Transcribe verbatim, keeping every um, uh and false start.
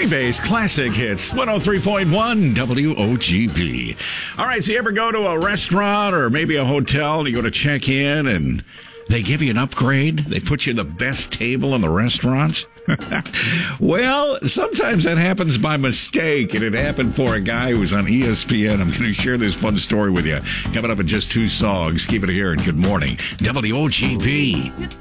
Freebay's Classic Hits, one oh three point one W O G B. All right, so you ever go to a restaurant or maybe a hotel and you go to check in and they give you an upgrade? They put you in the best table in the restaurant? Well, sometimes that happens by mistake, and it happened for a guy who was on E S P N. I'm going to share this fun story with you. Coming up in just two songs. Keep it here, and good morning, W O G B.